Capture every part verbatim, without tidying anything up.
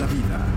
la vida.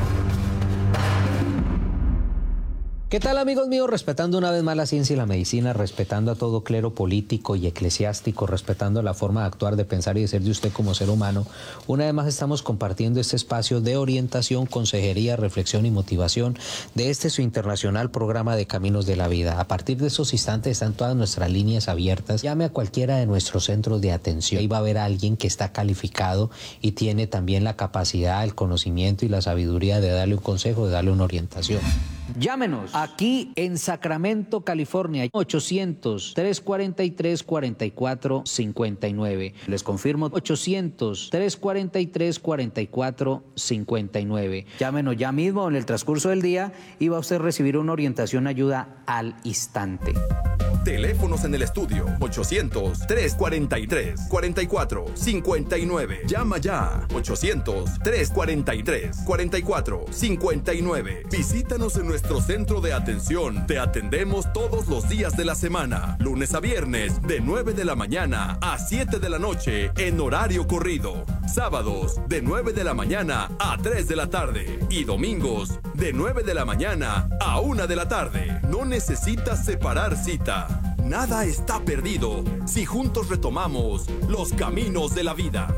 ¿Qué tal, amigos míos? Respetando una vez más la ciencia y la medicina, respetando a todo clero político y eclesiástico, respetando la forma de actuar, de pensar y de ser de usted como ser humano. Una vez más estamos compartiendo este espacio de orientación, consejería, reflexión y motivación de este su internacional programa de Caminos de la Vida. A partir de esos instantes están todas nuestras líneas abiertas. Llame a cualquiera de nuestros centros de atención. Ahí va a haber alguien que está calificado y tiene también la capacidad, el conocimiento y la sabiduría de darle un consejo, de darle una orientación. Llámenos aquí en Sacramento, California, ochocientos, tres cuarenta y tres, cuarenta y cuatro cincuenta y nueve. Les confirmo, ochocientos, tres cuarenta y tres, cuarenta y cuatro cincuenta y nueve. Llámenos ya mismo en el transcurso del día y va a usted recibir una orientación, ayuda al instante. Teléfonos en el estudio ochocientos, tres cuarenta y tres, cuarenta y cuatro cincuenta y nueve. Llama ya ochocientos, tres cuarenta y tres, cuarenta y cuatro cincuenta y nueve. Visítanos en nuestro centro de atención. Te atendemos todos los días de la semana, lunes a viernes de nueve de la mañana a siete de la noche en horario corrido. Sábados de nueve de la mañana a tres de la tarde y domingos de nueve de la mañana a una de la tarde. No necesitas separar cita. Nada está perdido si juntos retomamos los caminos de la vida.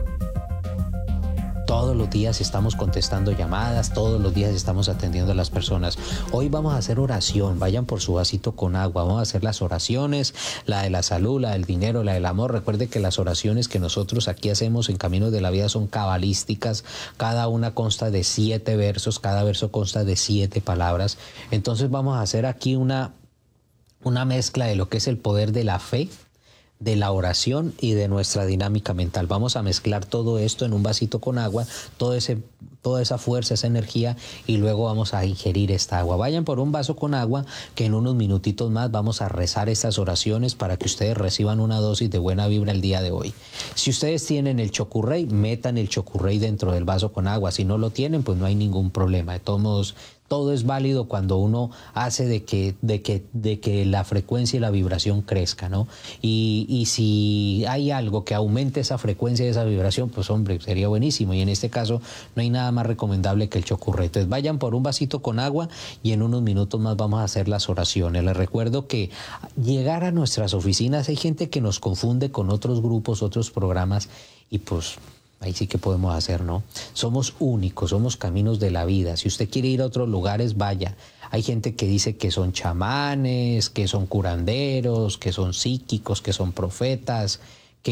Todos los días estamos contestando llamadas, todos los días estamos atendiendo a las personas. Hoy vamos a hacer oración, vayan por su vasito con agua, vamos a hacer las oraciones, la de la salud, la del dinero, la del amor. Recuerde que las oraciones que nosotros aquí hacemos en Caminos de la Vida son cabalísticas, cada una consta de siete versos, cada verso consta de siete palabras. Entonces vamos a hacer aquí una, una mezcla de lo que es el poder de la fe, de la oración y de nuestra dinámica mental. Vamos a mezclar todo esto en un vasito con agua, todo ese, toda esa fuerza, esa energía, y luego vamos a ingerir esta agua. Vayan por un vaso con agua, que en unos minutitos más vamos a rezar estas oraciones para que ustedes reciban una dosis de buena vibra el día de hoy. Si ustedes tienen el chocurrey, metan el chocurrey dentro del vaso con agua. Si no lo tienen, pues no hay ningún problema. De todos modos, todo es válido cuando uno hace de que, de que, de que la frecuencia y la vibración crezca, ¿no? Y, y si hay algo que aumente esa frecuencia y esa vibración, pues hombre, sería buenísimo. Y en este caso no hay nada más recomendable que el chocurrey. Entonces vayan por un vasito con agua y en unos minutos más vamos a hacer las oraciones. Les recuerdo que llegar a nuestras oficinas, hay gente que nos confunde con otros grupos, otros programas, y pues ahí sí que podemos hacer, ¿no? Somos únicos, somos Caminos de la Vida. Si usted quiere ir a otros lugares, vaya. Hay gente que dice que son chamanes, que son curanderos, que son psíquicos, que son profetas,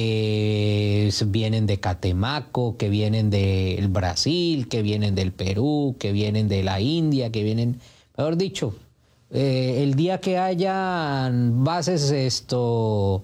que vienen de Catemaco, que vienen del Brasil, que vienen del Perú, que vienen de la India, que vienen, mejor dicho, eh, el día que hayan bases esto...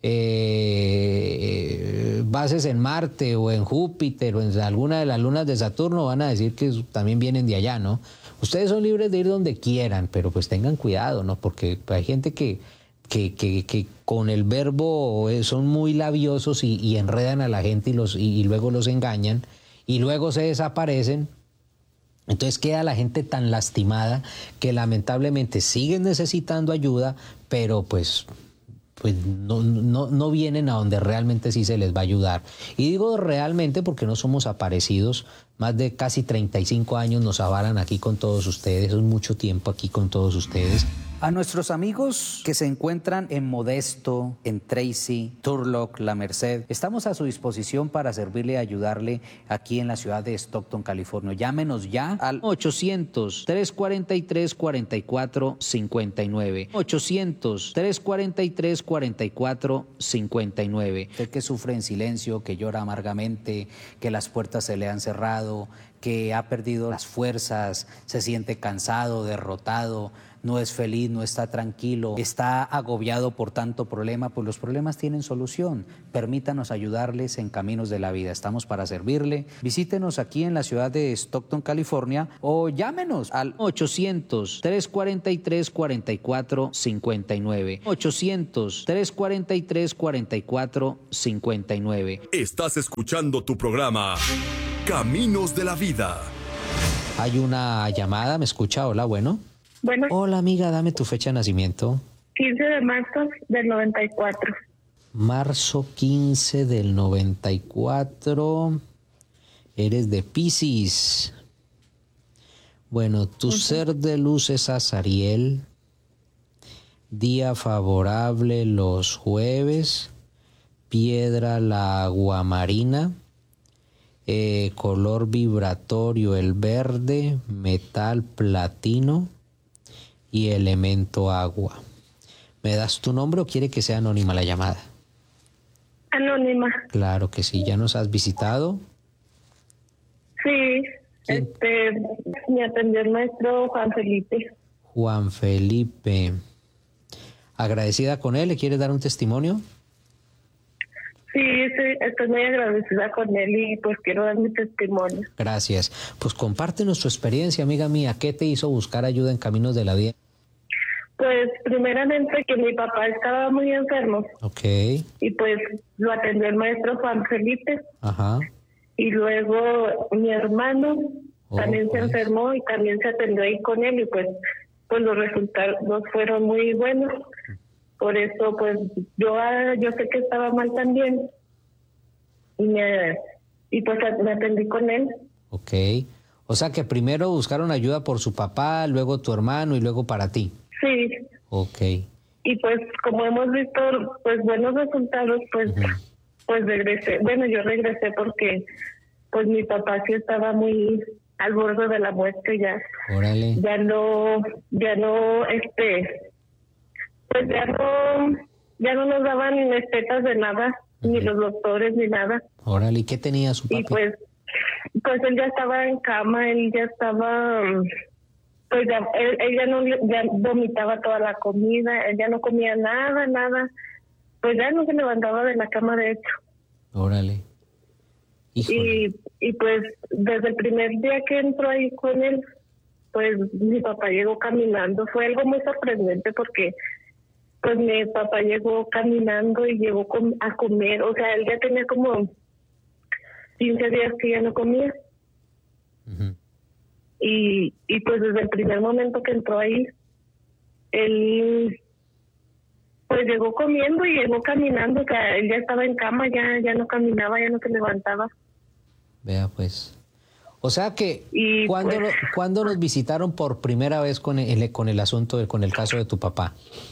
Eh, bases en Marte o en Júpiter o en alguna de las lunas de Saturno, van a decir que también vienen de allá, ¿no? Ustedes son libres de ir donde quieran, pero pues tengan cuidado, ¿no? Porque hay gente que, que, que, que con el verbo son muy labiosos y, y enredan a la gente y, los, y, y luego los engañan y luego se desaparecen. Entonces queda la gente tan lastimada que lamentablemente siguen necesitando ayuda, pero pues... pues no, no, no vienen a donde realmente sí se les va a ayudar. Y digo realmente porque no somos aparecidos. Más de casi treinta y cinco años nos avalan aquí con todos ustedes. Es mucho tiempo aquí con todos ustedes. A nuestros amigos que se encuentran en Modesto, en Tracy, Turlock, La Merced, estamos a su disposición para servirle y ayudarle aquí en la ciudad de Stockton, California. Llámenos ya al ochocientos, tres cuarenta y tres, cuarenta y cuatro cincuenta y nueve. ochocientos, tres cuarenta y tres, cuarenta y cuatro cincuenta y nueve. Usted que sufre en silencio, que llora amargamente, que las puertas se le han cerrado, que ha perdido las fuerzas, se siente cansado, derrotado, no es feliz, no está tranquilo, está agobiado por tanto problema, pues los problemas tienen solución. Permítanos ayudarles en Caminos de la Vida. Estamos para servirle. Visítenos aquí en la ciudad de Stockton, California, o llámenos al ochocientos, tres cuarenta y tres, cuarenta y cuatro cincuenta y nueve. ochocientos, tres cuarenta y tres, cuarenta y cuatro cincuenta y nueve. Estás escuchando tu programa Caminos de la Vida. Hay una llamada, ¿me escucha? Hola, bueno. Bueno. Hola, amiga, dame tu fecha de nacimiento. quince de marzo del noventa y cuatro. Marzo quince del noventa y cuatro. Eres de Piscis. Bueno, tu uh-huh. ser de luz es Azariel. Día favorable los jueves. Piedra la aguamarina. Eh, color vibratorio el verde. Metal platino. Y elemento agua. ¿Me das tu nombre o quiere que sea anónima la llamada? Anónima. Claro que sí. ¿Ya nos has visitado? Sí. ¿Quién? Este, me atendió el maestro Juan Felipe. Juan Felipe. ¿Agradecida con él? ¿Le quieres dar un testimonio? Sí, sí, estoy muy agradecida con él y pues quiero dar mi testimonio. Gracias. Pues compártenos tu experiencia, amiga mía. ¿Qué te hizo buscar ayuda en Caminos de la Vida? Pues primeramente que mi papá estaba muy enfermo. Ok. Y pues lo atendió el maestro Juan Felipe. Ajá. Y luego mi hermano oh, también pues. se enfermó y también se atendió ahí con él y pues pues los resultados fueron muy buenos. Por eso pues yo yo sé que estaba mal también y me y pues me atendí con él. Ok. O sea que primero buscaron ayuda por su papá, luego tu hermano y luego para ti. Sí. Ok. Y pues como hemos visto pues buenos resultados, pues uh-huh. pues regresé. Bueno, yo regresé porque pues mi papá sí estaba muy al borde de la muerte ya. Órale. Ya no, ya no, este, pues ya no, ya no nos daban recetas de nada, uh-huh. ni los doctores ni nada. Órale, ¿y qué tenía su papá? Y pues, pues él ya estaba en cama, él ya estaba, pues ya, él, él ya no, ya vomitaba toda la comida, él ya no comía nada, nada, pues ya no se levantaba de la cama de hecho. Órale. Y, y pues desde el primer día que entró ahí con él, pues mi papá llegó caminando. Fue algo muy sorprendente porque pues mi papá llegó caminando y llegó com- a comer. O sea, él ya tenía como quince días que ya no comía. Uh-huh. Y, y pues desde el primer momento que entró ahí, él pues llegó comiendo y llegó caminando. O sea, él ya estaba en cama, ya, ya no caminaba, ya no se levantaba. Vea pues. O sea que, y ¿cuándo, pues, ¿cuándo nos visitaron por primera vez con el, con el asunto, de, con el caso de tu papá?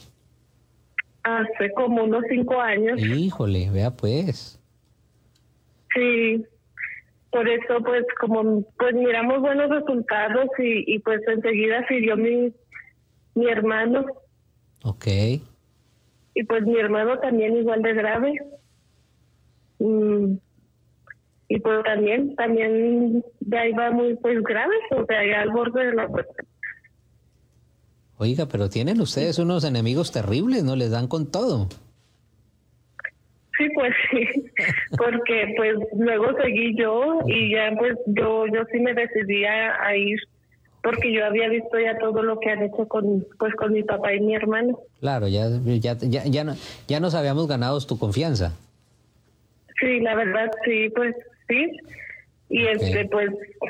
Hace como unos cinco años. Híjole, vea pues. Sí, por eso pues como pues miramos buenos resultados y, y pues enseguida siguió mi, mi hermano. Ok. Y pues mi hermano también igual de grave. Mm. Y pues también, también ya iba muy pues grave, o sea, ya al borde de la muerte. Oiga, pero tienen ustedes unos enemigos terribles, ¿no? Les dan con todo. Sí, pues sí, porque pues luego seguí yo y ya pues yo yo sí me decidí a, a ir, porque yo había visto ya todo lo que han hecho con pues con mi papá y mi hermano. Claro, ya ya ya ya, no, ya nos habíamos ganado tu confianza. Sí, la verdad, sí, pues sí. Y okay. este, pues...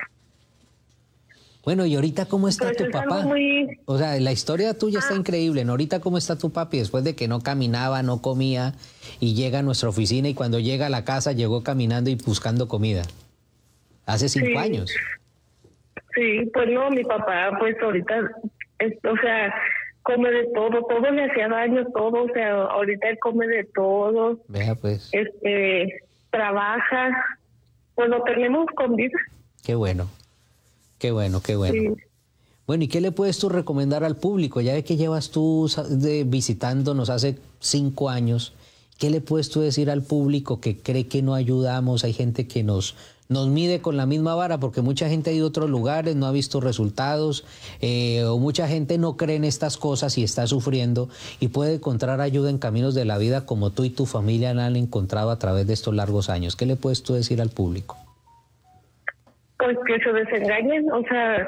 Bueno, ¿y ahorita cómo está pues tu papá? Muy... O sea, la historia tuya ah. está increíble, ¿no? Ahorita ¿cómo está tu papi? Después de que no caminaba, no comía, y llega a nuestra oficina, y cuando llega a la casa llegó caminando y buscando comida. Hace cinco sí. años. Sí, pues no, mi papá, pues ahorita, es, o sea... come de todo, todo le hacía daño, todo, o sea, ahorita él come de todo. Vea pues. Este, trabaja, pues lo tenemos con vida. Qué bueno, qué bueno, qué bueno. Sí. Bueno, ¿y qué le puedes tú recomendar al público? Ya ve que llevas tú de, visitándonos hace cinco años. ¿Qué le puedes tú decir al público que cree que no ayudamos? Hay gente que nos... nos mide con la misma vara, porque mucha gente ha ido a otros lugares, no ha visto resultados, eh, o mucha gente no cree en estas cosas y está sufriendo, y puede encontrar ayuda en Caminos de la Vida como tú y tu familia la han encontrado a través de estos largos años. ¿Qué le puedes tú decir al público? Pues que se desengañen, o sea,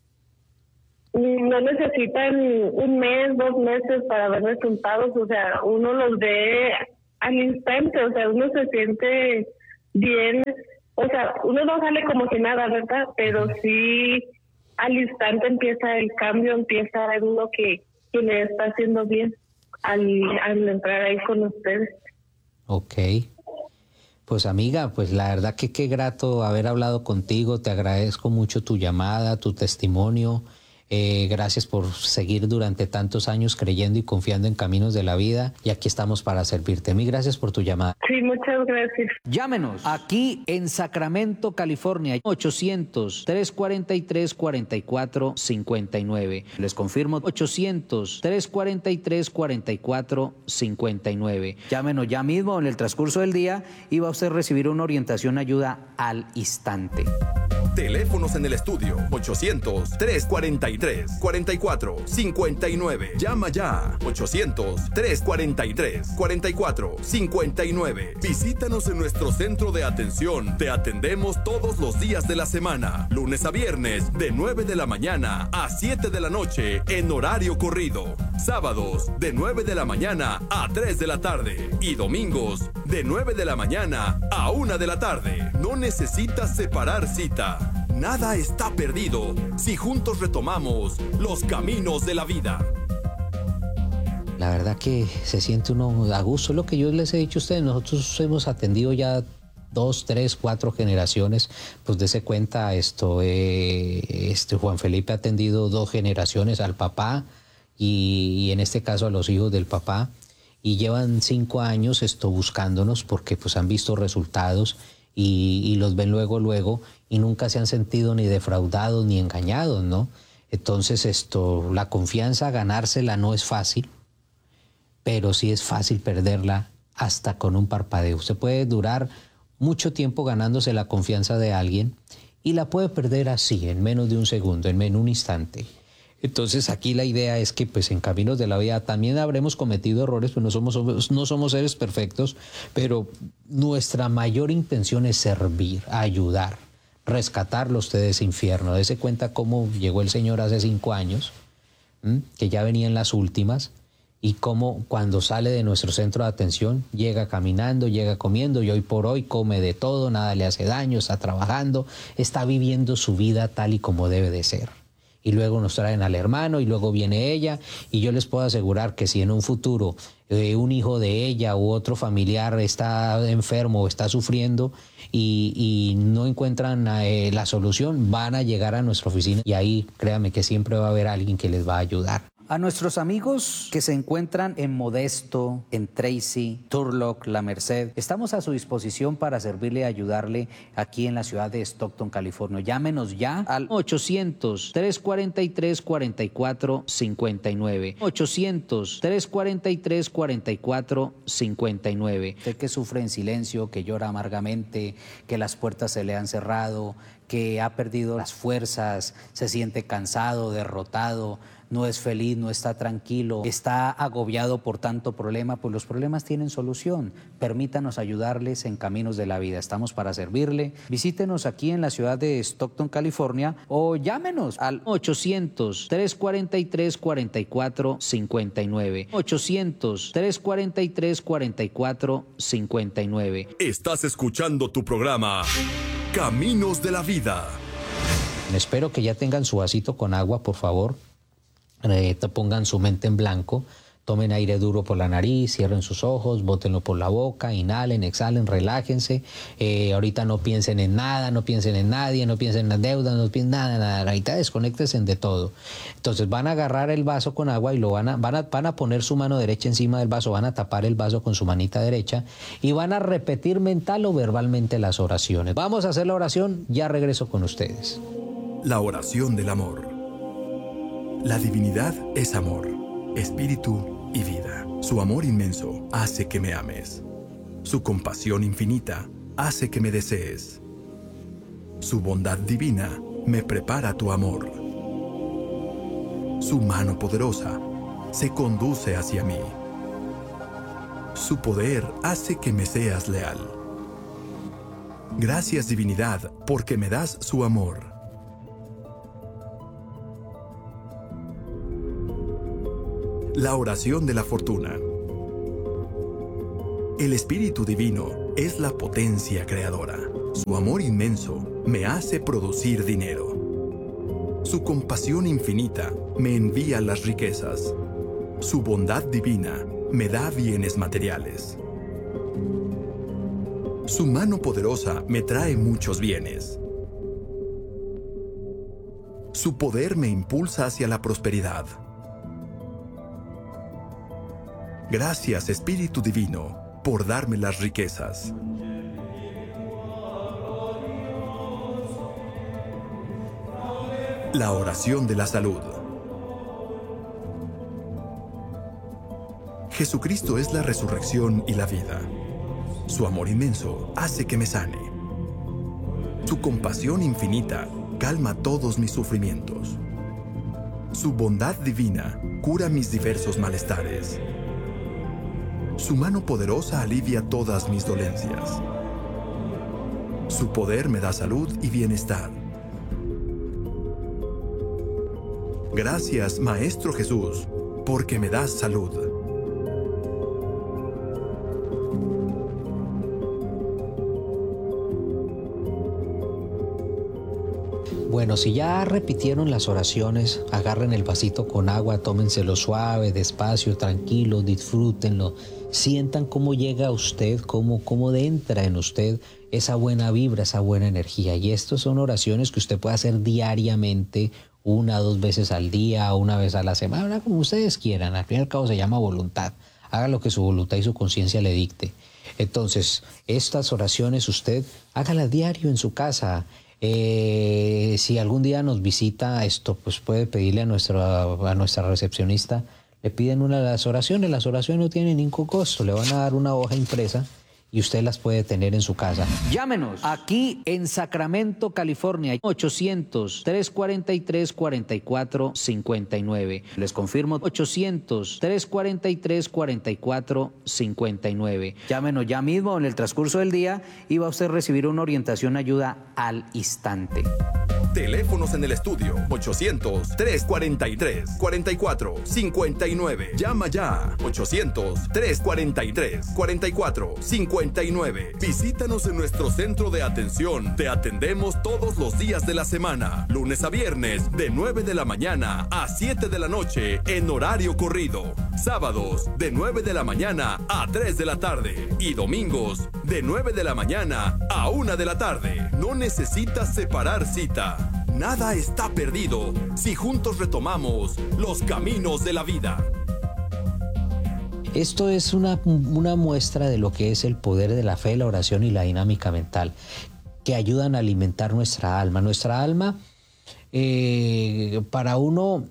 no necesitan un mes, dos meses para ver resultados, o sea, uno los ve al instante, o sea, uno se siente bien. O sea, uno no sale como si nada, ¿verdad? Pero sí, al instante empieza el cambio, empieza a ver uno que, que le está haciendo bien al, al entrar ahí con ustedes. Ok. Pues amiga, pues la verdad que qué grato haber hablado contigo, te agradezco mucho tu llamada, tu testimonio, eh, gracias por seguir durante tantos años creyendo y confiando en Caminos de la Vida y aquí estamos para servirte. Mil gracias por tu llamada. Sí, muchas gracias. Llámenos aquí en Sacramento, California, ochocientos, tres cuarenta y tres, cuarenta y cuatro cincuenta y nueve. Les confirmo, ochocientos, tres cuarenta y tres, cuarenta y cuatro cincuenta y nueve. Llámenos ya mismo en el transcurso del día y va a usted recibir una orientación, ayuda al instante. Teléfonos en el estudio ochocientos, tres cuarenta y tres, cuarenta y cuatro cincuenta y nueve. Llama ya ochocientos, tres cuarenta y tres, cuarenta y cuatro cincuenta y nueve. Visítanos en nuestro centro de atención. Te atendemos todos los días de la semana, lunes a viernes de nueve de la mañana a siete de la noche en horario corrido. Sábados de nueve de la mañana a tres de la tarde y domingos de nueve de la mañana a una de la tarde. No necesitas separar cita. Nada está perdido si juntos retomamos los caminos de la vida. La verdad que se siente uno a gusto. Lo que yo les he dicho a ustedes, nosotros hemos atendido ya dos, tres, cuatro generaciones. Pues dése cuenta, esto, eh, este Juan Felipe ha atendido dos generaciones al papá y, y en este caso a los hijos del papá. Y llevan cinco años esto buscándonos porque pues han visto resultados y, y los ven luego, luego y nunca se han sentido ni defraudados ni engañados, ¿no? Entonces esto, la confianza, ganársela no es fácil, pero sí es fácil perderla hasta con un parpadeo. Usted puede durar mucho tiempo ganándose la confianza de alguien y la puede perder así, en menos de un segundo, en menos de un instante. Entonces aquí la idea es que pues en Caminos de la Vida también habremos cometido errores, pues no somos, no somos seres perfectos, pero nuestra mayor intención es servir, ayudar, rescatarlo usted de ese infierno. Dese cuenta cómo llegó el Señor hace cinco años, ¿m? que ya venían las últimas, y cómo cuando sale de nuestro centro de atención llega caminando, llega comiendo y hoy por hoy come de todo, nada le hace daño, está trabajando, está viviendo su vida tal y como debe de ser. Y luego nos traen al hermano y luego viene ella y yo les puedo asegurar que si en un futuro eh, un hijo de ella u otro familiar está enfermo o está sufriendo y, y no encuentran eh, la solución, van a llegar a nuestra oficina y ahí créanme que siempre va a haber alguien que les va a ayudar. A nuestros amigos que se encuentran en Modesto, en Tracy, Turlock, La Merced, estamos a su disposición para servirle y ayudarle aquí en la ciudad de Stockton, California. Llámenos ya al ochocientos, tres cuarenta y tres, cuarenta y cuatro cincuenta y nueve. ochocientos, tres cuarenta y tres, cuarenta y cuatro cincuenta y nueve. Usted que sufre en silencio, que llora amargamente, que las puertas se le han cerrado, que ha perdido las fuerzas, se siente cansado, derrotado, no es feliz, no está tranquilo, está agobiado por tanto problema, pues los problemas tienen solución. Permítanos ayudarles en Caminos de la Vida. Estamos para servirle. Visítenos aquí en la ciudad de Stockton, California, o llámenos al ochocientos, tres cuarenta y tres, cuarenta y cuatro cincuenta y nueve. ochocientos, tres cuarenta y tres, cuarenta y cuatro cincuenta y nueve. Estás escuchando tu programa Caminos de la Vida. Espero que ya tengan su vasito con agua, por favor. Eh, pongan su mente en blanco, tomen aire duro por la nariz, cierren sus ojos, bótenlo por la boca, inhalen, exhalen, relájense. Eh, ahorita no piensen en nada, no piensen en nadie, no piensen en las deudas, no piensen nada, nada. Ahorita desconéctense de todo. Entonces van a agarrar el vaso con agua y lo van a, van a, van a poner su mano derecha encima del vaso, van a tapar el vaso con su manita derecha y van a repetir mental o verbalmente las oraciones. Vamos a hacer la oración, ya regreso con ustedes. La oración del amor. La divinidad es amor, espíritu y vida. Su amor inmenso hace que me ames. Su compasión infinita hace que me desees. Su bondad divina me prepara tu amor. Su mano poderosa se conduce hacia mí. Su poder hace que me seas leal. Gracias, divinidad, porque me das su amor. La oración de la fortuna. El Espíritu Divino es la potencia creadora. Su amor inmenso me hace producir dinero. Su compasión infinita me envía las riquezas. Su bondad divina me da bienes materiales. Su mano poderosa me trae muchos bienes. Su poder me impulsa hacia la prosperidad. Gracias, Espíritu Divino, por darme las riquezas. La oración de la salud. Jesucristo es la resurrección y la vida. Su amor inmenso hace que me sane. Su compasión infinita calma todos mis sufrimientos. Su bondad divina cura mis diversos malestares. Su mano poderosa alivia todas mis dolencias. Su poder me da salud y bienestar. Gracias, Maestro Jesús, porque me das salud. Bueno, si ya repitieron las oraciones, agarren el vasito con agua, tómenselo suave, despacio, tranquilo, disfrútenlo. Sientan cómo llega a usted, cómo, cómo entra en usted esa buena vibra, esa buena energía. Y estas son oraciones que usted puede hacer diariamente, una, dos veces al día, una vez a la semana, como ustedes quieran. Al fin y al cabo se llama voluntad. Haga lo que su voluntad y su conciencia le dicte. Entonces, estas oraciones usted hágalas diario en su casa. Eh, si algún día nos visita esto, pues puede pedirle a nuestra, a nuestra recepcionista, le piden una de las oraciones. Las oraciones no tienen ningún costo, le van a dar una hoja impresa y usted las puede tener en su casa. Llámenos aquí en Sacramento, California, ochocientos, tres cuarenta y tres, cuarenta y cuatro cincuenta y nueve. Les confirmo, ochocientos, tres cuarenta y tres, cuarenta y cuatro cincuenta y nueve. Llámenos ya mismo en el transcurso del día y va a usted recibir una orientación, ayuda al instante. Teléfonos en el estudio ochocientos, tres cuarenta y tres, cuarenta y cuatro cincuenta y nueve. Llama ya ochocientos, tres cuarenta y tres, cuarenta y cuatro cincuenta y nueve. Visítanos en nuestro centro de atención. Te atendemos todos los días de la semana, lunes a viernes de nueve de la mañana a siete de la noche en horario corrido. Sábados de nueve de la mañana a tres de la tarde y domingos de nueve de la mañana a una de la tarde. No necesitas separar cita. Nada está perdido si juntos retomamos los caminos de la vida. Esto es una, una muestra de lo que es el poder de la fe, la oración y la dinámica mental, que ayudan a alimentar nuestra alma. Nuestra alma, eh, para uno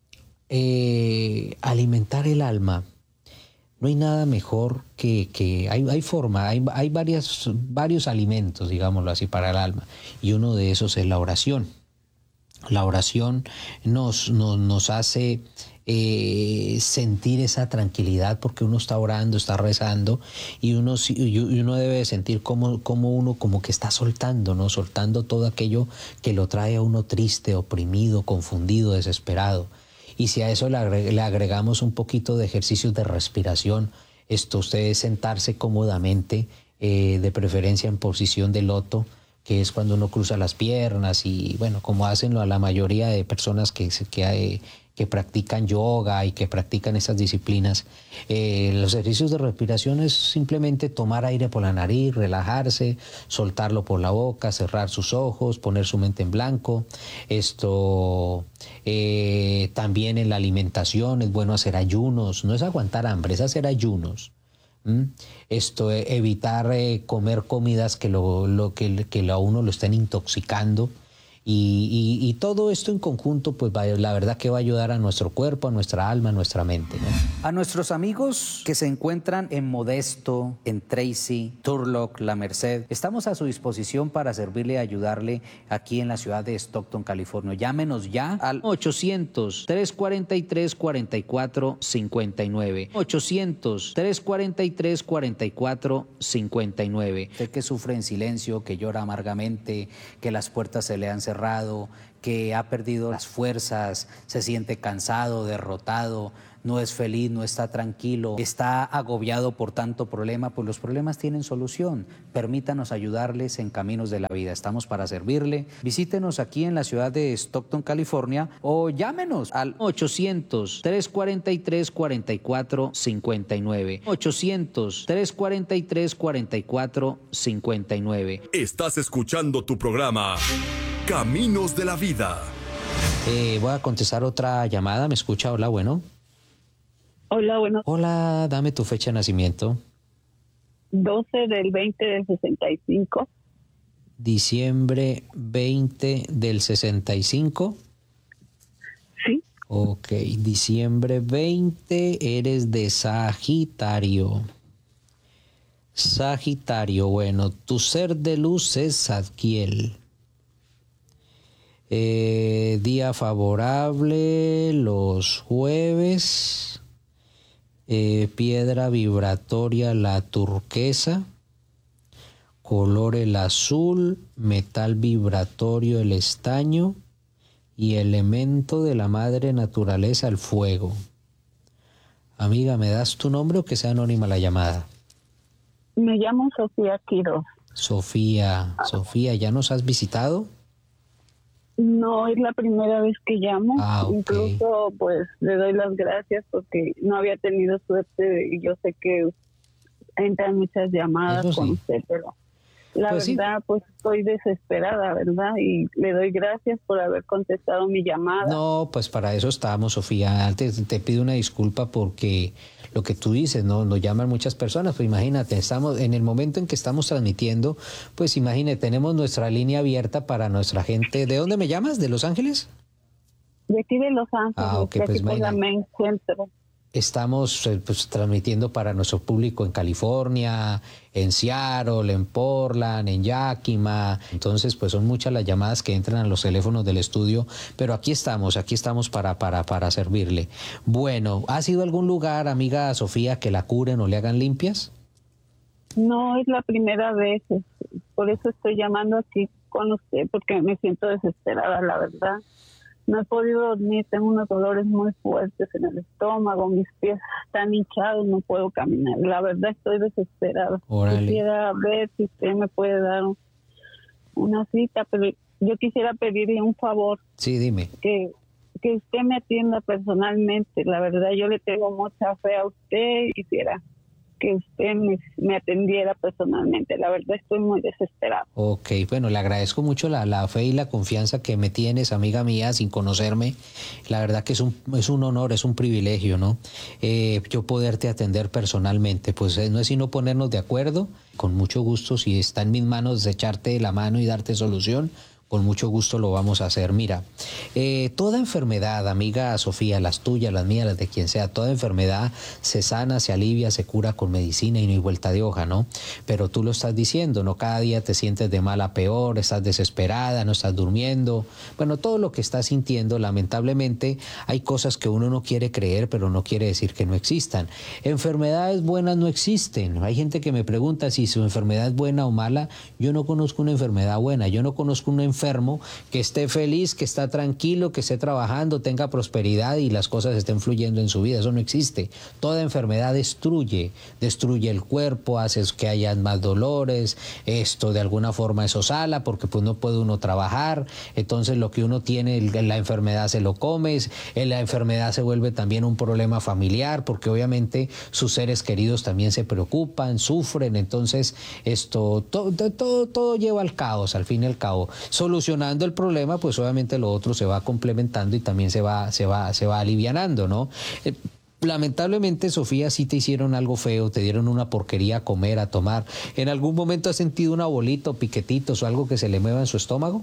eh, alimentar el alma, no hay nada mejor que, que hay, hay forma, hay, hay varias, varios alimentos, digámoslo así, para el alma, y uno de esos es la oración. La oración nos, nos, nos hace eh, sentir esa tranquilidad porque uno está orando, está rezando y uno, y uno debe sentir como, como uno como que está soltando, ¿no? Soltando todo aquello que lo trae a uno triste, oprimido, confundido, desesperado. Y si a eso le, agre le agregamos un poquito de ejercicios de respiración, esto usted es sentarse cómodamente, eh, de preferencia en posición de loto, que es cuando uno cruza las piernas y bueno, como hacen la mayoría de personas que, que, que practican yoga y que practican esas disciplinas. Eh, los ejercicios de respiración es simplemente tomar aire por la nariz, relajarse, soltarlo por la boca, cerrar sus ojos, poner su mente en blanco. Esto eh, también en la alimentación es bueno hacer ayunos, no es aguantar hambre, es hacer ayunos. Esto, evitar eh, comer comidas que, lo, lo, que, que a uno lo estén intoxicando y, y, y todo esto en conjunto, pues va, la verdad que va a ayudar a nuestro cuerpo, a nuestra alma, a nuestra mente, ¿no? A nuestros amigos que se encuentran en Modesto, en Tracy, Turlock, La Merced, estamos a su disposición para servirle y ayudarle aquí en la ciudad de Stockton, California. Llámenos ya al ochocientos, tres cuarenta y tres, cuarenta y cuatro cincuenta y nueve. ochocientos, tres cuarenta y tres, cuarenta y cuatro cincuenta y nueve. Usted que sufre en silencio, que llora amargamente, que las puertas se le han cerrado, que ha perdido las fuerzas, se siente cansado, derrotado, no es feliz, no está tranquilo, está agobiado por tanto problema, pues los problemas tienen solución. Permítanos ayudarles en Caminos de la Vida. Estamos para servirle. Visítenos aquí en la ciudad de Stockton, California, o llámenos al ochocientos, tres cuarenta y tres, cuarenta y cuatro cincuenta y nueve. ochocientos, tres cuarenta y tres, cuarenta y cuatro cincuenta y nueve. Estás escuchando tu programa Caminos de la Vida. Eh, voy a contestar otra llamada. ¿Me escucha? Hola, bueno. Hola, bueno. Hola, dame tu fecha de nacimiento. doce del veinte del sesenta y cinco. Diciembre veinte del sesenta y cinco. Sí. Ok, diciembre veinte, eres de Sagitario. Sagitario, bueno, tu ser de luz es Zadkiel. Eh, día favorable, los jueves. Eh, piedra vibratoria, la turquesa. Color el azul, metal vibratorio el estaño y elemento de la madre naturaleza el fuego. Amiga, ¿me das tu nombre o que sea anónima la llamada? Me llamo Sofía Quiroz. Sofía, Sofía, ¿ya nos has visitado? No es la primera vez que llamo. Ah, okay. Incluso pues le doy las gracias porque no había tenido suerte y yo sé que entran muchas llamadas sí. con usted, pero la pues verdad, sí. pues estoy desesperada, ¿verdad? Y le doy gracias por haber contestado mi llamada. No, pues para eso estábamos, Sofía. Antes te pido una disculpa porque lo que tú dices, ¿no? Nos llaman muchas personas, pues imagínate, estamos en el momento en que estamos transmitiendo, pues imagínate, tenemos nuestra línea abierta para nuestra gente. ¿De dónde me llamas? ¿De Los Ángeles? De aquí de Los Ángeles, ah, okay, de pues aquí por la Main Centro. Estamos eh, pues, transmitiendo para nuestro público en California, en Seattle, en Portland, en Yakima. Entonces, pues son muchas las llamadas que entran a los teléfonos del estudio, pero aquí estamos, aquí estamos para, para, para servirle. Bueno, ¿has ido a algún lugar, amiga Sofía, que la curen o le hagan limpias? No, es la primera vez, por eso estoy llamando aquí con usted, porque me siento desesperada, la verdad. No he podido dormir, tengo unos dolores muy fuertes en el estómago, mis pies están hinchados, no puedo caminar. La verdad estoy desesperada. Órale. Quisiera ver si usted me puede dar una cita, pero yo quisiera pedirle un favor. Sí, dime. Que, que usted me atienda personalmente. La verdad yo le tengo mucha fe a usted y quisiera que usted me, me atendiera personalmente. La verdad estoy muy desesperada. Ok, bueno, le agradezco mucho la, la fe y la confianza que me tienes, amiga mía, sin conocerme. La verdad que es un, es un honor, es un privilegio, ¿no? Eh, yo poderte atender personalmente, pues eh, no es sino ponernos de acuerdo. Con mucho gusto, si está en mis manos de echarte la mano y darte solución, con mucho gusto lo vamos a hacer. Mira, eh, toda enfermedad, amiga Sofía, las tuyas, las mías, las de quien sea, toda enfermedad se sana, se alivia, se cura con medicina y no hay vuelta de hoja, ¿no? Pero tú lo estás diciendo, ¿no? Cada día te sientes de mal a peor, estás desesperada, no estás durmiendo. Bueno, todo lo que estás sintiendo, lamentablemente, hay cosas que uno no quiere creer, pero no quiere decir que no existan. Enfermedades buenas no existen. Hay gente que me pregunta si su enfermedad es buena o mala. Yo no conozco una enfermedad buena, yo no conozco una enfermedad enfermo, que esté feliz, que está tranquilo, que esté trabajando, tenga prosperidad y las cosas estén fluyendo en su vida. Eso no existe. Toda enfermedad destruye, destruye el cuerpo, hace que haya más dolores, esto de alguna forma eso sala, porque pues no puede uno trabajar, entonces lo que uno tiene, la enfermedad se lo come, la enfermedad se vuelve también un problema familiar, porque obviamente sus seres queridos también se preocupan, sufren, entonces esto, todo, todo, todo lleva al caos, al fin y al cabo. Solucionando el problema, pues obviamente lo otro se va complementando y también se va, se va, se va alivianando, ¿no? Eh, lamentablemente, Sofía, sí te hicieron algo feo, te dieron una porquería a comer, a tomar. ¿En algún momento has sentido una bolita o piquetitos o algo que se le mueva en su estómago?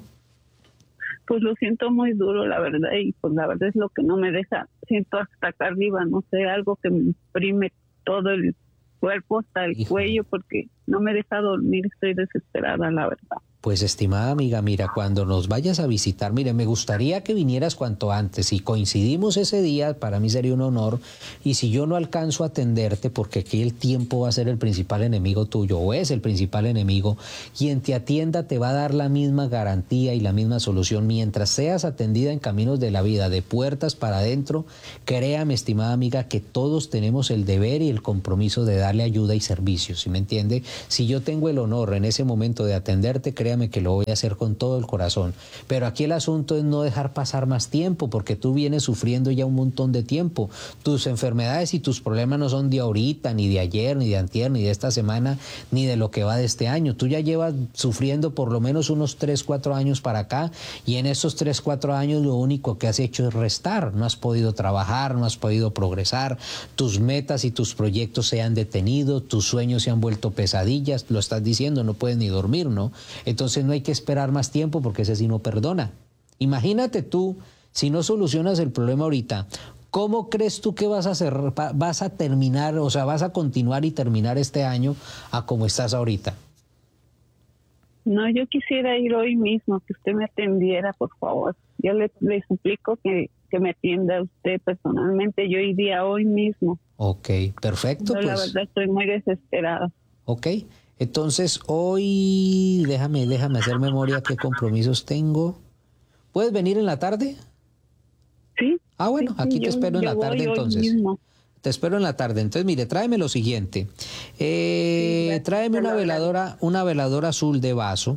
Pues lo siento muy duro, la verdad, y pues la verdad es lo que no me deja, siento hasta acá arriba, no sé, algo que me imprime todo el cuerpo hasta el Hijo. cuello, porque no me deja dormir, estoy desesperada, la verdad. Pues estimada amiga, mira, cuando nos vayas a visitar, mire, me gustaría que vinieras cuanto antes. Si coincidimos ese día, para mí sería un honor. Y si yo no alcanzo a atenderte, porque aquí el tiempo va a ser el principal enemigo tuyo, o es el principal enemigo, quien te atienda te va a dar la misma garantía y la misma solución. Mientras seas atendida en caminos de la vida, de puertas para adentro, créame, estimada amiga, que todos tenemos el deber y el compromiso de darle ayuda y servicio, ¿sí me entiende? Si yo tengo el honor en ese momento de atenderte, créame que lo voy a hacer con todo el corazón. Pero aquí el asunto es no dejar pasar más tiempo, porque tú vienes sufriendo ya un montón de tiempo. Tus enfermedades y tus problemas no son de ahorita, ni de ayer, ni de antier, ni de esta semana, ni de lo que va de este año. Tú ya llevas sufriendo por lo menos unos tres, cuatro años para acá, y en esos tres, cuatro años lo único que has hecho es restar. No has podido trabajar, no has podido progresar, tus metas y tus proyectos se han detenido, tus sueños se han vuelto pesadillas, lo estás diciendo, no puedes ni dormir, ¿no? Entonces Entonces no hay que esperar más tiempo, porque ese sí no perdona. Imagínate tú, si no solucionas el problema ahorita, ¿cómo crees tú que vas a hacer, vas a terminar, o sea, vas a continuar y terminar este año a como estás ahorita? No, yo quisiera ir hoy mismo, que usted me atendiera, por favor. Yo le, le suplico que, que me atienda usted personalmente. Yo iría hoy mismo. Ok, perfecto. Yo, pues, la verdad, estoy muy desesperada. Ok. Entonces, hoy, déjame, déjame hacer memoria qué compromisos tengo. ¿Puedes venir en la tarde? Sí. Ah, bueno, sí, aquí sí, te yo, espero en la tarde entonces. Te espero en la tarde. Entonces, mire, tráeme lo siguiente. Eh, sí, tráeme una veladora, una veladora azul de vaso.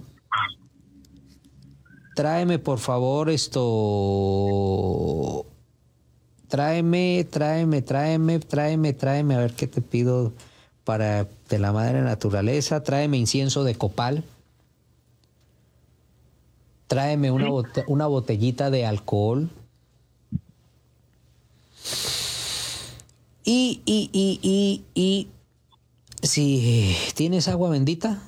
Tráeme, por favor, esto... Tráeme, tráeme, tráeme, tráeme, tráeme, a ver qué te pido... para de la madre naturaleza. Tráeme incienso de copal, tráeme una, bote, una botellita de alcohol y, y, y, y, y si tienes agua bendita.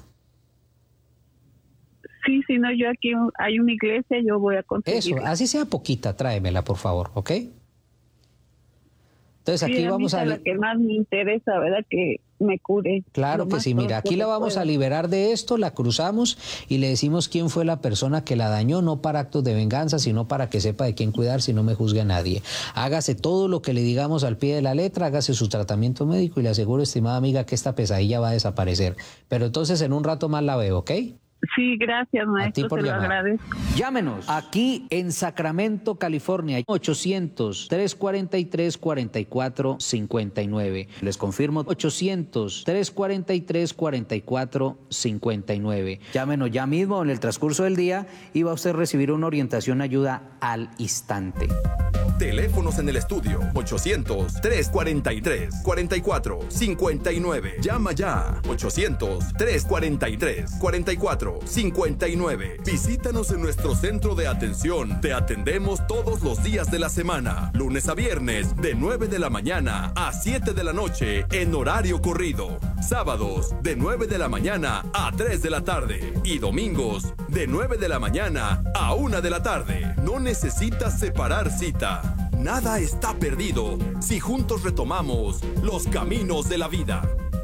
Sí, si no, yo aquí hay una iglesia, yo voy a conseguir. Eso, así sea poquita, tráemela, por favor, ¿ok? Entonces aquí sí, a vamos mí a... la que más me interesa, ¿verdad? Que me cure. Claro que sí, mira, aquí la vamos a liberar de esto, la cruzamos y le decimos quién fue la persona que la dañó, no para actos de venganza, sino para que sepa de quién cuidar, si no me juzgue a nadie. Hágase todo lo que le digamos al pie de la letra, hágase su tratamiento médico y le aseguro, estimada amiga, que esta pesadilla va a desaparecer. Pero entonces en un rato más la veo, ¿ok? Sí, gracias, maestro, se lo agradezco. Llámenos aquí en Sacramento, California, ochocientos, tres cuarenta y tres, cuarenta y cuatro cincuenta y nueve. Les confirmo, ochocientos, tres cuarenta y tres, cuarenta y cuatro cincuenta y nueve. Llámenos ya mismo en el transcurso del día y va a usted recibir una orientación, ayuda al instante. Teléfonos en el estudio, ochocientos, tres cuarenta y tres, cuarenta y cuatro cincuenta y nueve. Llama ya, ochocientos, tres cuarenta y tres, cuarenta y cuatro cincuenta y nueve. Visítanos en nuestro centro de atención. Te atendemos todos los días de la semana, lunes a viernes, de nueve de la mañana a siete de la noche, en horario corrido. Sábados, de nueve de la mañana a tres de la tarde. Y domingos, de nueve de la mañana a una de la tarde. No necesitas separar cita. Nada está perdido si juntos retomamos los caminos de la vida.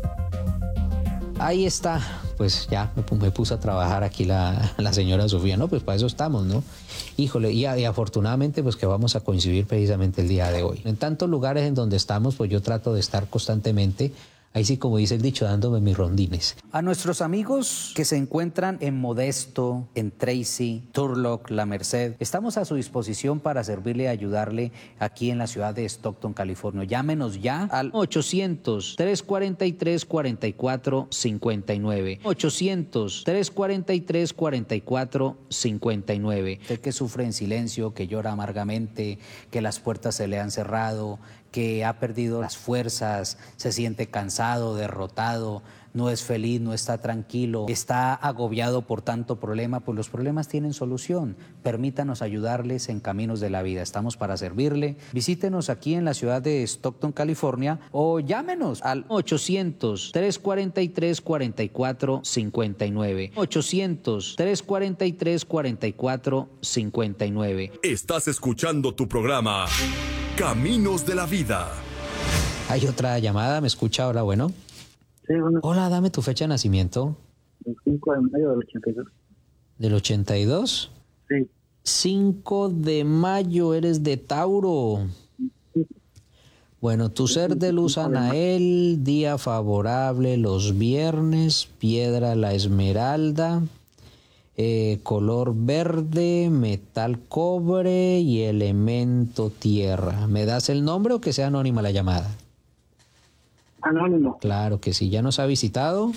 Ahí está, pues ya me, me puse a trabajar aquí la, la señora Sofía, ¿no? Pues para eso estamos, ¿no? Híjole, y, y afortunadamente pues que vamos a coincidir precisamente el día de hoy. En tantos lugares en donde estamos, pues yo trato de estar constantemente, ahí sí, como dice el dicho, dándome mis rondines. A nuestros amigos que se encuentran en Modesto, en Tracy, Turlock, La Merced, estamos a su disposición para servirle y ayudarle aquí en la ciudad de Stockton, California. Llámenos ya al ochocientos, tres cuarenta y tres, cuarenta y cuatro cincuenta y nueve. ochocientos, tres cuarenta y tres, cuarenta y cuatro cincuenta y nueve. Usted que sufre en silencio, que llora amargamente, que las puertas se le han cerrado, que ha perdido las fuerzas, se siente cansado, derrotado, no es feliz, no está tranquilo, está agobiado por tanto problema, pues los problemas tienen solución. Permítanos ayudarles en caminos de la vida. Estamos para servirle. Visítenos aquí en la ciudad de Stockton, California, o llámenos al ochocientos, tres cuarenta y tres, cuarenta y cuatro cincuenta y nueve. ochocientos, tres cuarenta y tres, cuarenta y cuatro cincuenta y nueve. Estás escuchando tu programa Caminos de la Vida. Hay otra llamada, ¿me escucha ahora? Bueno. Sí, bueno. Hola, dame tu fecha de nacimiento. El cinco de mayo del ochenta y dos. ¿Del ochenta y dos? Sí. cinco de mayo, eres de Tauro. Bueno, tu ser de luz Anael, día favorable los viernes, piedra la esmeralda, eh, color verde, metal cobre y elemento tierra. ¿Me das el nombre o que sea anónima la llamada? Anónimo. Claro que sí. ¿Ya nos ha visitado?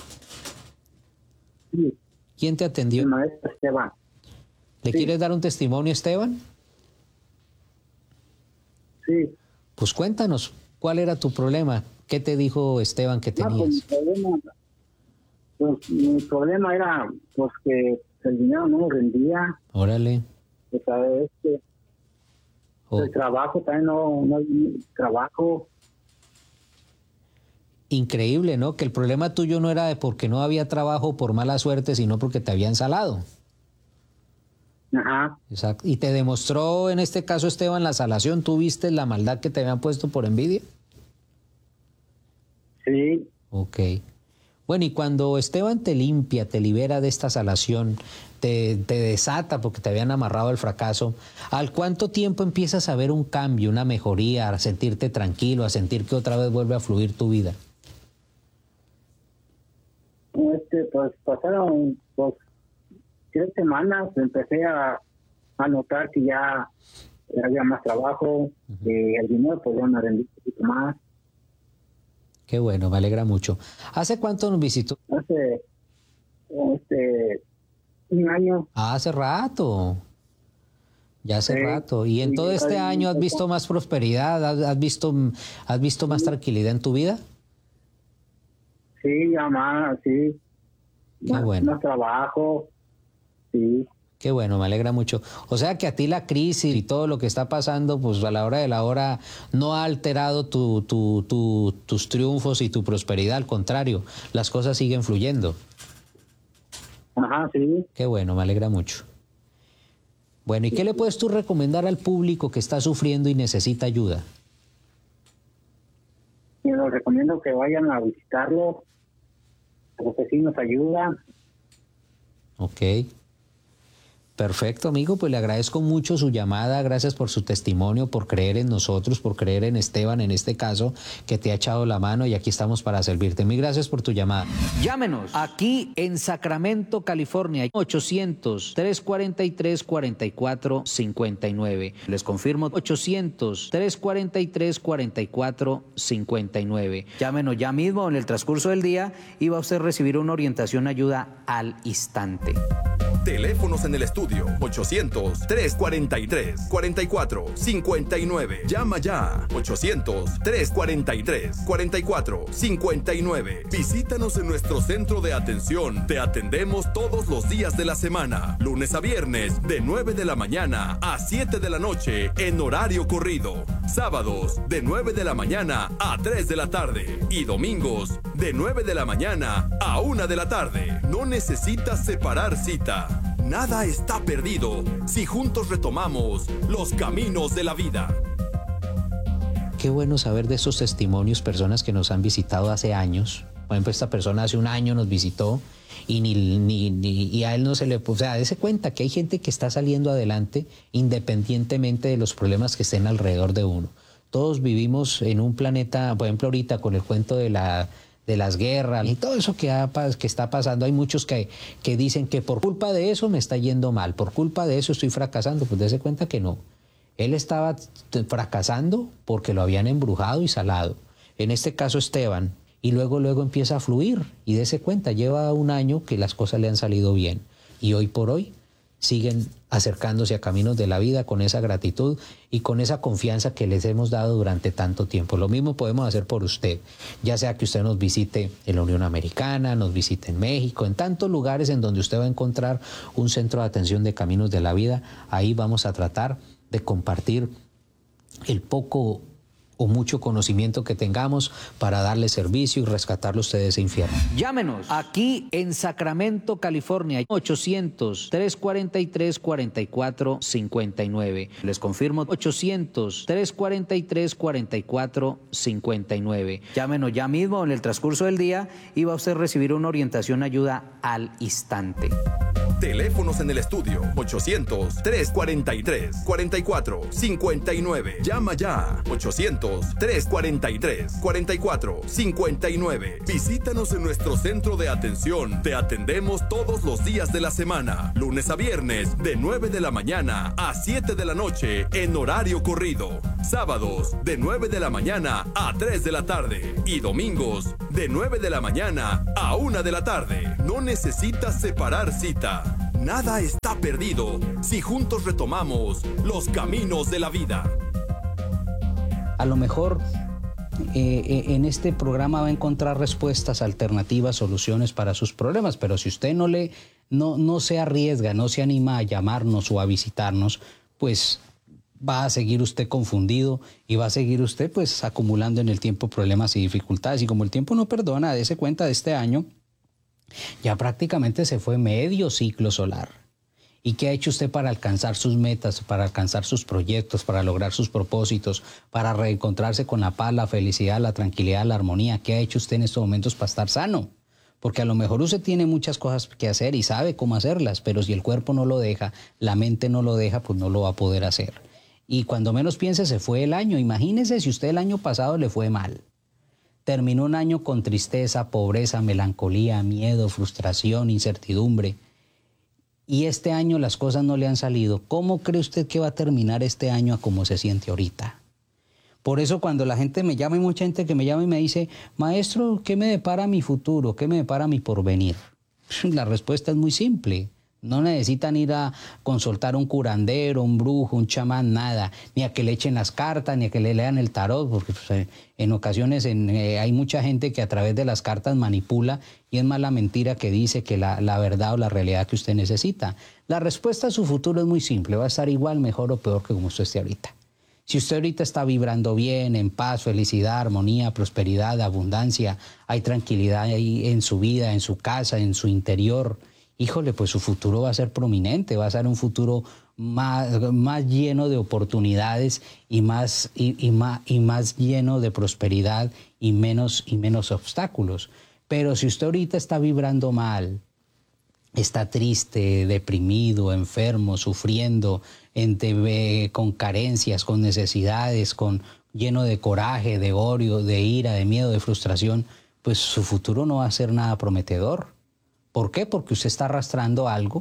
Sí. ¿Quién te atendió? El maestro Esteban. ¿Le Sí. quieres dar un testimonio, Esteban? Sí. Pues cuéntanos, ¿cuál era tu problema? ¿Qué te dijo Esteban que No, tenías? pues, mi problema, pues, mi problema era pues que el dinero no me rendía. Órale. Pues, ¿sabes? Este, Oh. El trabajo también no, no hay trabajo. Increíble, ¿no? Que el problema tuyo no era de porque no había trabajo por mala suerte, sino porque te habían salado. Ajá. Exacto. Y te demostró en este caso, Esteban, la salación. ¿Tú viste la maldad que te habían puesto por envidia? Sí. Ok. Bueno, y cuando Esteban te limpia, te libera de esta salación, te, te desata porque te habían amarrado al fracaso, ¿al cuánto tiempo empiezas a ver un cambio, una mejoría, a sentirte tranquilo, a sentir que otra vez vuelve a fluir tu vida? Este, pues pasaron pues tres semanas, empecé a, a notar que ya había más trabajo, uh-huh. que el dinero pues ya me rendí un poquito más. Qué bueno, me alegra mucho. ¿Hace cuánto nos visitó? Hace este, un año. Ah, hace rato. Ya hace sí, rato. ¿Y en sí, todo este año has visto más prosperidad? ¿Has, has visto, has visto más sí. tranquilidad en tu vida? Sí, ya más, sí. Qué más, bueno. Más trabajo, sí. Qué bueno, me alegra mucho. O sea que a ti la crisis y todo lo que está pasando, pues a la hora de la hora no ha alterado tu, tu, tu, tus triunfos y tu prosperidad. Al contrario, las cosas siguen fluyendo. Ajá, sí. Qué bueno, me alegra mucho. Bueno, ¿y qué le puedes tú recomendar al público que está sufriendo y necesita ayuda? Yo les recomiendo que vayan a visitarlo, porque sí nos ayuda. Ok. Perfecto, amigo, pues le agradezco mucho su llamada, gracias por su testimonio, por creer en nosotros, por creer en Esteban en este caso, que te ha echado la mano y aquí estamos para servirte. Mil gracias por tu llamada. Llámenos aquí en Sacramento, California, ochocientos, tres cuarenta y tres, cuarenta y cuatro cincuenta y nueve. Les confirmo, ochocientos, tres cuarenta y tres, cuarenta y cuatro cincuenta y nueve. Llámenos ya mismo en el transcurso del día y va a usted recibir una orientación, ayuda al instante. Teléfonos en el estudio ochocientos, tres cuarenta y tres, cuarenta y cuatro cincuenta y nueve. Llama ya ochocientos, tres cuarenta y tres, cuarenta y cuatro cincuenta y nueve. Visítanos en nuestro centro de atención. Te atendemos todos los días de la semana, lunes a viernes de nueve de la mañana a siete de la noche en horario corrido. Sábados de nueve de la mañana a tres de la tarde y domingos de nueve de la mañana a una de la tarde. No necesitas separar cita. Nada está perdido si juntos retomamos los caminos de la vida. Qué bueno saber de esos testimonios, personas que nos han visitado hace años. Por ejemplo, esta persona hace un año nos visitó y, ni, ni, ni, y a él no se le... O sea, dése cuenta que hay gente que está saliendo adelante independientemente de los problemas que estén alrededor de uno. Todos vivimos en un planeta, por ejemplo, ahorita con el cuento de la... de las guerras y todo eso que, ha, que está pasando. Hay muchos que, que dicen que por culpa de eso me está yendo mal, por culpa de eso estoy fracasando. Pues dése cuenta que no. Él estaba fracasando porque lo habían embrujado y salado. En este caso Esteban, y luego luego empieza a fluir y dése cuenta, lleva un año que las cosas le han salido bien y hoy por hoy siguen acercándose a caminos de la vida con esa gratitud y con esa confianza que les hemos dado durante tanto tiempo. Lo mismo podemos hacer por usted, ya sea que usted nos visite en la Unión Americana, nos visite en México, en tantos lugares en donde usted va a encontrar un centro de atención de caminos de la vida. Ahí vamos a tratar de compartir el poco o mucho conocimiento que tengamos para darle servicio y rescatarlo a ustedes de ese infierno. Llámenos aquí en Sacramento, California, ochocientos, tres cuarenta y tres, cuarenta y cuatro cincuenta y nueve. Les confirmo, ochocientos, tres cuarenta y tres, cuarenta y cuatro cincuenta y nueve. Llámenos ya mismo en el transcurso del día y va a usted recibir una orientación, ayuda al instante. Teléfonos en el estudio ochocientos, trescientos cuarenta y tres, cuarenta y cuatro cincuenta y nueve. Llama ya ochocientos, trescientos cuarenta y tres, cuarenta y cuatro cincuenta y nueve. Visítanos en nuestro centro de atención. Te atendemos todos los días de la semana, lunes a viernes, de nueve de la mañana a siete de la noche en horario corrido. Sábados de nueve de la mañana a tres de la tarde y domingos de nueve de la mañana a una de la tarde. No necesitas separar cita. Nada está perdido si juntos retomamos los caminos de la vida. A lo mejor eh, en este programa va a encontrar respuestas, alternativas, soluciones para sus problemas, pero si usted no, le, no, no se arriesga, no se anima a llamarnos o a visitarnos, pues va a seguir usted confundido y va a seguir usted pues acumulando en el tiempo problemas y dificultades. Y como el tiempo no perdona, dése cuenta de este año, ya prácticamente se fue medio ciclo solar. ¿Y qué ha hecho usted para alcanzar sus metas, para alcanzar sus proyectos, para lograr sus propósitos, para reencontrarse con la paz, la felicidad, la tranquilidad, la armonía? ¿Qué ha hecho usted en estos momentos para estar sano? Porque a lo mejor usted tiene muchas cosas que hacer y sabe cómo hacerlas, pero si el cuerpo no lo deja, la mente no lo deja, pues no lo va a poder hacer. Y cuando menos piense, se fue el año. Imagínese si usted el año pasado le fue mal. Terminó un año con tristeza, pobreza, melancolía, miedo, frustración, incertidumbre. Y este año las cosas no le han salido. ¿Cómo cree usted que va a terminar este año a cómo se siente ahorita? Por eso cuando la gente me llama, hay mucha gente que me llama y me dice, maestro, ¿qué me depara mi futuro? ¿Qué me depara mi porvenir? La respuesta es muy simple. No necesitan ir a consultar a un curandero, un brujo, un chamán, nada. Ni a que le echen las cartas, ni a que le lean el tarot, porque pues, en ocasiones en, eh, hay mucha gente que a través de las cartas manipula y es más la mentira que dice que la, la verdad o la realidad que usted necesita. La respuesta a su futuro es muy simple. Va a estar igual, mejor o peor que como usted esté ahorita. Si usted ahorita está vibrando bien, en paz, felicidad, armonía, prosperidad, abundancia, hay tranquilidad ahí en su vida, en su casa, en su interior, híjole, pues su futuro va a ser prominente, va a ser un futuro más, más lleno de oportunidades y más, y, y, más, y más lleno de prosperidad y menos, y menos obstáculos. Pero si usted ahorita está vibrando mal, está triste, deprimido, enfermo, sufriendo, entre, con carencias, con necesidades, con, lleno de coraje, de odio, de ira, de miedo, de frustración, pues su futuro no va a ser nada prometedor. ¿Por qué? Porque usted está arrastrando algo,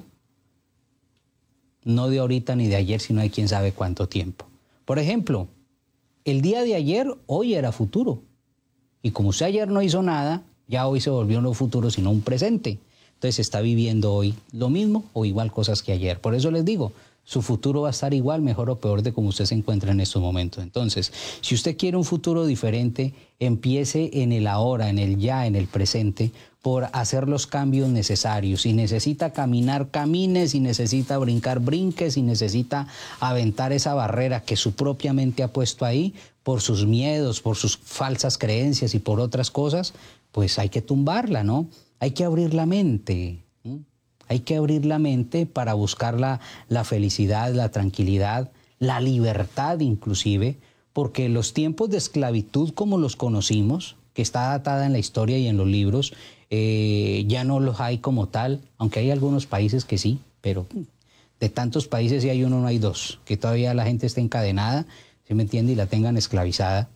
no de ahorita ni de ayer, sino de quién sabe cuánto tiempo. Por ejemplo, el día de ayer, hoy era futuro. Y como usted ayer no hizo nada, ya hoy se volvió no futuro, sino un presente. Entonces está viviendo hoy lo mismo o igual cosas que ayer. Por eso les digo, su futuro va a estar igual, mejor o peor de como usted se encuentra en estos momentos. Entonces, si usted quiere un futuro diferente, empiece en el ahora, en el ya, en el presente, por hacer los cambios necesarios. Si necesita caminar, camine. Si necesita brincar, brinque. Si necesita aventar esa barrera que su propia mente ha puesto ahí, por sus miedos, por sus falsas creencias y por otras cosas, pues hay que tumbarla, ¿no? Hay que abrir la mente. ¿sí? Hay que abrir la mente para buscar la, la felicidad, la tranquilidad, la libertad inclusive, porque los tiempos de esclavitud como los conocimos, que está datada en la historia y en los libros, eh, ya no los hay como tal, aunque hay algunos países que sí, pero de tantos países si hay uno, no hay dos, que todavía la gente está encadenada, ¿sí me entiende? Y la tengan esclavizada.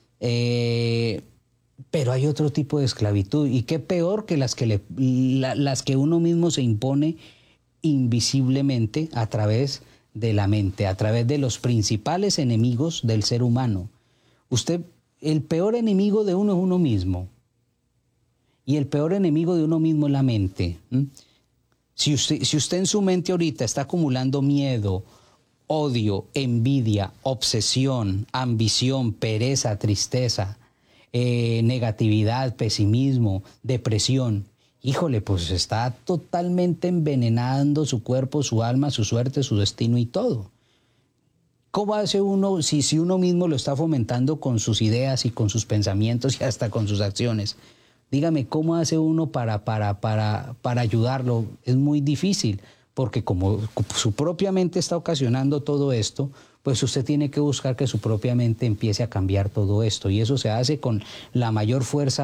Eh, pero hay otro tipo de esclavitud, y qué peor que las que, le, la, las que uno mismo se impone invisiblemente a través de la mente, a través de los principales enemigos del ser humano. Usted, el peor enemigo de uno es uno mismo. Y el peor enemigo de uno mismo es la mente. ¿Mm? Si usted, si usted en su mente ahorita está acumulando miedo, odio, envidia, obsesión, ambición, pereza, tristeza, eh, negatividad, pesimismo, depresión, híjole, pues está totalmente envenenando su cuerpo, su alma, su suerte, su destino y todo. ¿Cómo hace uno si, si uno mismo lo está fomentando con sus ideas y con sus pensamientos y hasta con sus acciones? Dígame, ¿cómo hace uno para, para, para, para ayudarlo? Es muy difícil, porque como su propia mente está ocasionando todo esto, pues usted tiene que buscar que su propia mente empiece a cambiar todo esto. Y eso se hace con la mayor fuerza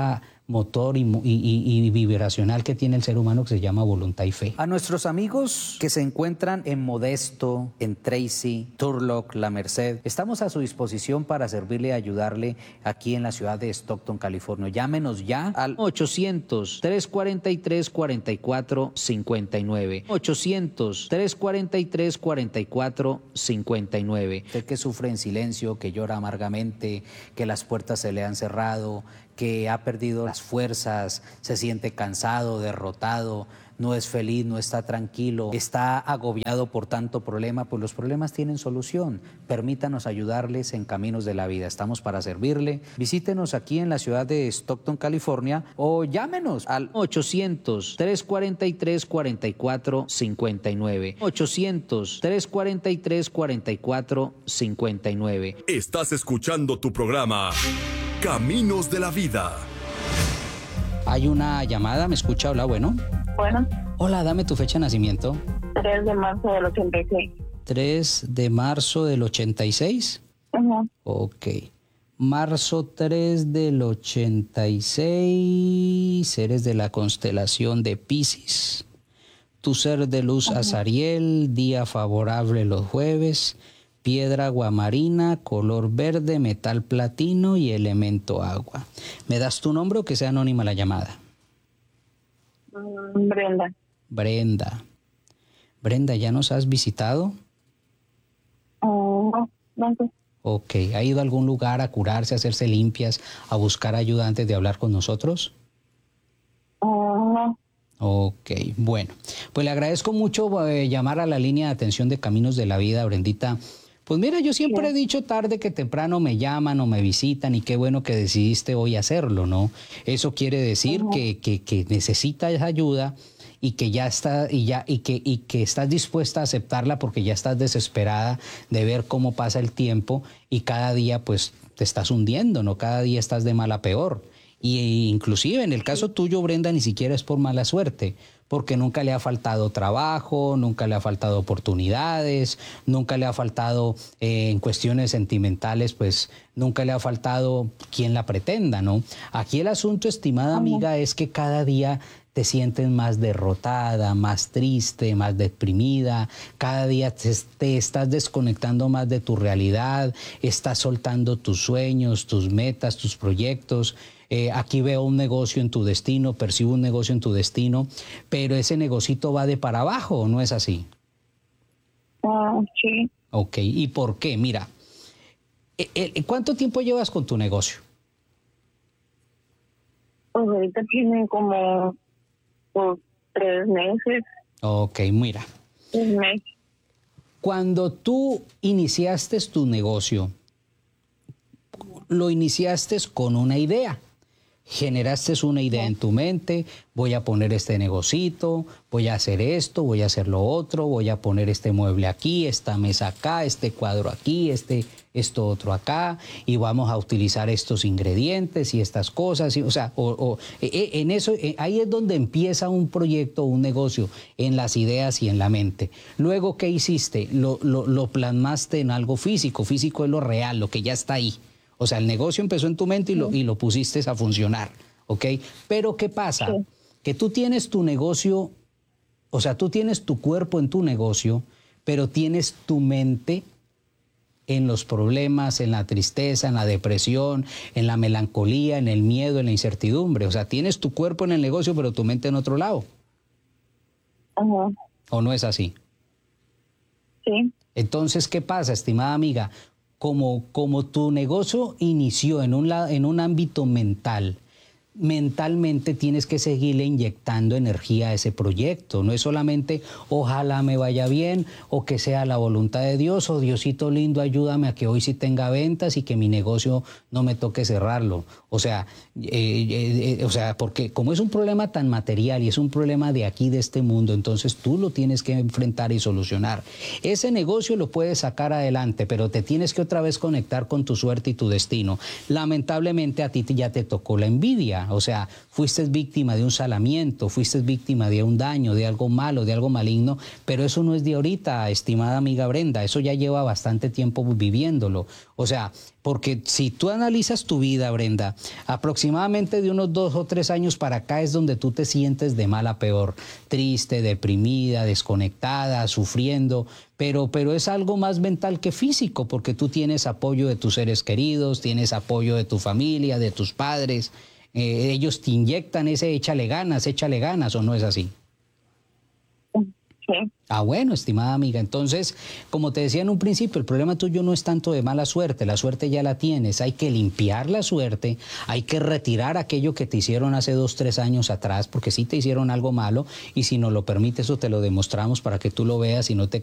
motor y, y, y vibracional que tiene el ser humano, que se llama voluntad y fe. A nuestros amigos que se encuentran en Modesto, en Tracy, Turlock, La Merced, estamos a su disposición para servirle y ayudarle aquí en la ciudad de Stockton, California. Llámenos ya al ochocientos, tres cuarenta y tres, cuarenta y cuatro cincuenta y nueve. ochocientos, tres cuarenta y tres, cuarenta y cuatro cincuenta y nueve. Usted que sufre en silencio, que llora amargamente, que las puertas se le han cerrado, que ha perdido las fuerzas, se siente cansado, derrotado, no es feliz, no está tranquilo, está agobiado por tanto problema, pues los problemas tienen solución. Permítanos ayudarles en Caminos de la Vida. Estamos para servirle. Visítenos aquí en la ciudad de Stockton, California, o llámenos al ochocientos, tres cuarenta y tres, cuarenta y cuatro cincuenta y nueve. ochocientos, tres cuarenta y tres, cuarenta y cuatro cincuenta y nueve. Estás escuchando tu programa Caminos de la Vida. Hay una llamada, ¿me escucha? Hola, bueno. Bueno. Hola, dame tu fecha de nacimiento. tres de marzo del ochenta y seis. tres de marzo del ochenta y seis. Uh-huh. Ok. Marzo tres del ochenta y seis. Eres de la constelación de Piscis. Tu ser de luz uh-huh. Azariel, día favorable los jueves. Piedra aguamarina, color verde, metal platino y elemento agua. ¿Me das tu nombre o que sea anónima la llamada? Brenda. Brenda. Brenda, ¿ya nos has visitado? Uh, no, no sé. Ok, ¿ha ido a algún lugar a curarse, a hacerse limpias, a buscar ayuda antes de hablar con nosotros? Uh, no. Ok, bueno. Pues le agradezco mucho eh, llamar a la línea de atención de Caminos de la Vida, Brendita. Pues mira, yo siempre he dicho tarde que temprano me llaman o me visitan y qué bueno que decidiste hoy hacerlo, ¿no? Eso quiere decir uh-huh. que, que, que necesitas ayuda y que ya está y ya y que y que estás dispuesta a aceptarla porque ya estás desesperada de ver cómo pasa el tiempo y cada día pues te estás hundiendo, ¿no? Cada día estás de mal a peor. Y inclusive en el caso tuyo, Brenda, ni siquiera es por mala suerte, porque nunca le ha faltado trabajo, nunca le ha faltado oportunidades, nunca le ha faltado eh, en cuestiones sentimentales, pues nunca le ha faltado quien la pretenda, ¿no? Aquí el asunto, estimada amiga, es que cada día te sientes más derrotada, más triste, más deprimida, cada día te, te estás desconectando más de tu realidad, estás soltando tus sueños, tus metas, tus proyectos. Eh, aquí veo un negocio en tu destino, percibo un negocio en tu destino, pero ese negocito va de para abajo, ¿no es así? Uh, sí. Ok, ¿y por qué? Mira, ¿cuánto tiempo llevas con tu negocio? Pues ahorita tienen como pues, tres meses. Ok, mira. Tres meses. Cuando tú iniciaste tu negocio, lo iniciaste con una idea. Generaste una idea en tu mente, voy a poner este negocito, voy a hacer esto, voy a hacer lo otro, voy a poner este mueble aquí, esta mesa acá, este cuadro aquí, este, esto otro acá, y vamos a utilizar estos ingredientes y estas cosas. Y, o sea, o, o, en eso, ahí es donde empieza un proyecto, un negocio, en las ideas y en la mente. Luego, ¿qué hiciste? Lo, lo, lo plasmaste en algo físico. Físico es lo real, lo que ya está ahí. O sea, el negocio empezó en tu mente y lo, y lo pusiste a funcionar, ¿ok? Pero ¿qué pasa? Sí. Que tú tienes tu negocio, o sea, tú tienes tu cuerpo en tu negocio, pero tienes tu mente en los problemas, en la tristeza, en la depresión, en la melancolía, en el miedo, en la incertidumbre. O sea, tienes tu cuerpo en el negocio, pero tu mente en otro lado. Uh-huh. ¿O no es así? Sí. Entonces, ¿qué pasa, estimada amiga? Como, como tu negocio inició en un, en un ámbito mental, mentalmente tienes que seguirle inyectando energía a ese proyecto. No es solamente ojalá me vaya bien o que sea la voluntad de Dios o Diosito lindo ayúdame a que hoy sí tenga ventas y que mi negocio no me toque cerrarlo. O sea, eh, eh, o sea, porque como es un problema tan material y es un problema de aquí, de este mundo, entonces tú lo tienes que enfrentar y solucionar. Ese negocio lo puedes sacar adelante, pero te tienes que otra vez conectar con tu suerte y tu destino. Lamentablemente a ti ya te tocó la envidia. ahorita. O sea, fuiste víctima de un salamiento, fuiste víctima de un daño, de algo malo, de algo maligno, pero eso no es de ahorita, estimada amiga Brenda, eso ya lleva bastante tiempo viviéndolo. O sea, porque si tú analizas tu vida, Brenda, aproximadamente de unos dos o tres años para acá es donde tú te sientes de mal a peor, triste, deprimida, desconectada, sufriendo, pero, pero es algo más mental que físico, porque tú tienes apoyo de tus seres queridos, tienes apoyo de tu familia, de tus padres, eh, ellos te inyectan ese échale ganas, échale ganas, ¿o no es así? Sí. Ah, bueno, estimada amiga, entonces, como te decía en un principio, el problema tuyo no es tanto de mala suerte, la suerte ya la tienes, hay que limpiar la suerte, hay que retirar aquello que te hicieron hace dos, tres años atrás, porque sí te hicieron algo malo, y si nos lo permites, eso te lo demostramos para que tú lo veas y no te